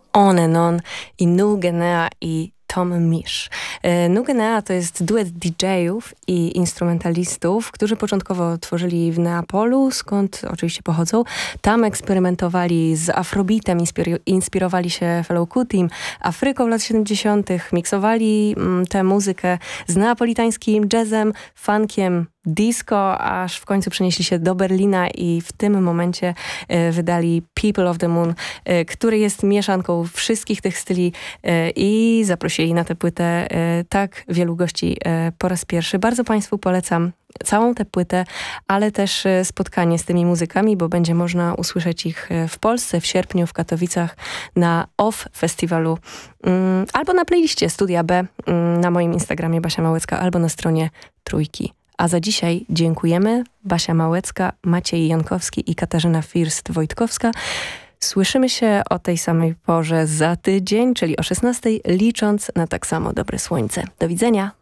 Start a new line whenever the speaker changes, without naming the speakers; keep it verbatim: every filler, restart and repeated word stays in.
On and On i Nugenea i Tom Misch. Nugenea to jest duet D J-ów i instrumentalistów, którzy początkowo tworzyli w Neapolu, skąd oczywiście pochodzą. Tam eksperymentowali z afrobeatem, inspiro- inspirowali się Fela Kutim, Afryką lat siedemdziesiątych. Miksowali mm, tę muzykę z neapolitańskim jazzem, funkiem, disco, aż w końcu przenieśli się do Berlina i w tym momencie e, wydali People of the Moon, e, który jest mieszanką wszystkich tych styli e, i zaprosili na tę płytę e, tak wielu gości e, po raz pierwszy. Bardzo Państwu polecam całą tę płytę, ale też e, spotkanie z tymi muzykami, bo będzie można usłyszeć ich e, w Polsce w sierpniu w Katowicach na Off Festiwalu mm, albo na playliście Studia B mm, na moim Instagramie Basia Małecka albo na stronie Trójki. A za dzisiaj dziękujemy. Basia Małecka, Maciej Jankowski i Katarzyna First-Wojtkowska. Słyszymy się o tej samej porze za tydzień, czyli o szesnastej, licząc na tak samo dobre słońce. Do widzenia.